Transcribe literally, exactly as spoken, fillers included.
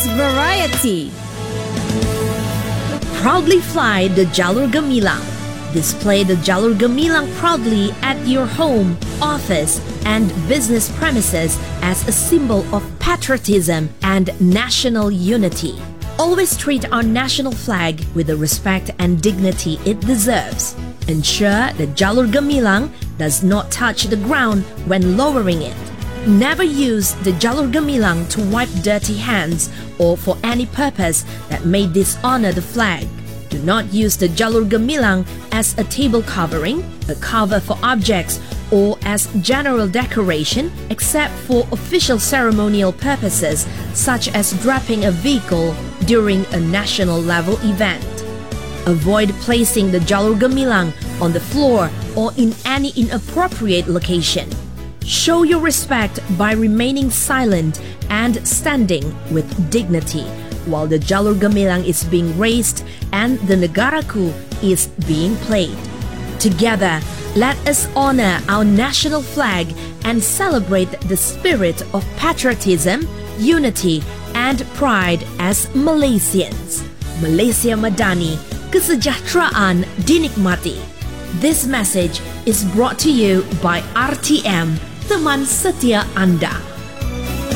variety. Proudly fly the Jalur Gemilang. Display the Jalur Gemilang proudly at your home, office, and business premises as a symbol of patriotism and national unity. Always treat our national flag with the respect and dignity it deserves. Ensure the Jalur Gemilang does not touch the ground when lowering it. Never use the Jalur Gemilang to wipe dirty hands or for any purpose that may dishonor the flag. Do not use the Jalur Gemilang as a table covering, a cover for objects, or as general decoration except for official ceremonial purposes such as draping a vehicle during a national level event. Avoid placing the Jalur Gemilang on the floor or in any inappropriate location. Show your respect by remaining silent and standing with dignity while the Jalur Gemilang is being raised and the Negaraku is being played. Together, let us honor our national flag and celebrate the spirit of patriotism, unity, and pride as Malaysians. Malaysia Madani, kesejahteraan dinikmati. This message is brought to you by R T M, teman setia Anda.